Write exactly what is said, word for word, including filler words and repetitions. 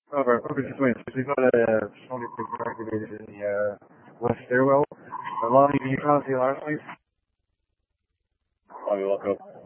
Over, over this way. We've got a sonic picture activated in the uh, west stairwell. Uh, Lonnie, can you cross the alarm, please? Lonnie, look up.